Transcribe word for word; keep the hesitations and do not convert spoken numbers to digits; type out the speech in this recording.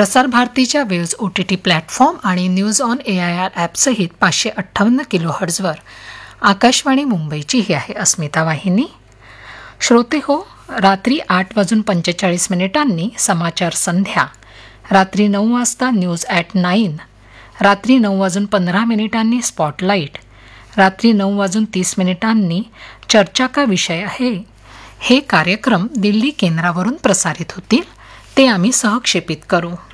प्रसार भारतीच्या waves O T T platform आणि news on A I R ॲपसहित पाचशे अठ्ठावन्न किलो हर्ट्झवर आकाशवाणी मुंबईची ही आहे अस्मिता वाहिनी. श्रोते हो, रात्री आठ वाजून पंचेचाळीस मिनिटांनी समाचार संध्या, रात्री नऊ वाजता न्यूज ॲट नाईन, रात्री नऊ वाजून पंधरा मिनिटांनी स्पॉटलाईट, रात्री नऊ वाजून तीस मिनिटांनी चर्चा का विषय आहे, हे कार्यक्रम दिल्ली केंद्रावरून प्रसारित होतील. ते आम्ही सहक्षेपित करू.